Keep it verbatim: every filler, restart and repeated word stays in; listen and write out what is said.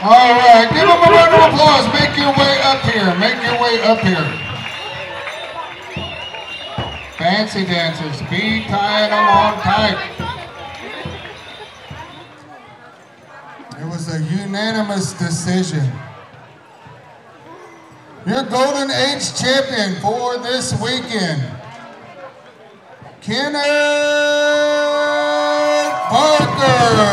All right, give them a round of applause. Make your way up here. Make your way up here. Fancy dancers, be tying them on tight. It was a unanimous decision. Your Golden Age champion for this weekend, Kenneth Parker.